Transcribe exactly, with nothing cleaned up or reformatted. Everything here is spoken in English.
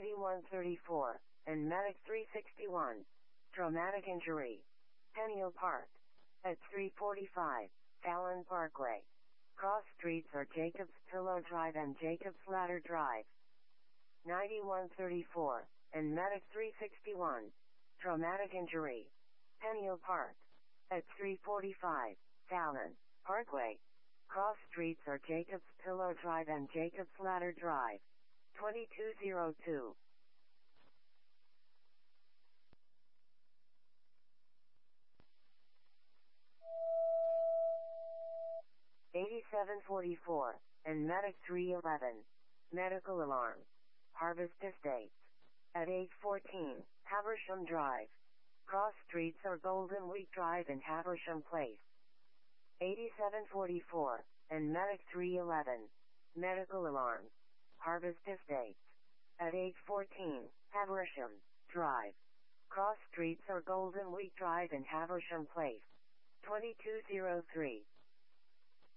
ninety-one thirty-four, and Medic three sixty-one. Traumatic injury. Tenniel Park. At three forty-five, Fallon Parkway. Cross streets are Jacobs Pillow Drive and Jacobs Ladder Drive. ninety-one thirty-four, and Medic three sixty-one. Traumatic injury. Tenniel Park. At three forty-five, Fallon Parkway. Cross streets are Jacobs Pillow Drive and Jacobs Ladder Drive. twenty-two oh two. eighty-seven forty-four, and Medic three eleven. Medical alarm. Harvest Estates. At eight fourteen, Haversham Drive. Cross streets are Golden Week Drive and Haversham Place. eighty-seven forty-four, and Medic three eleven. Medical alarm. Harvest Estates. At eight fourteen, Haversham Drive. Cross streets are Golden Week Drive and Haversham Place. twenty-two oh three.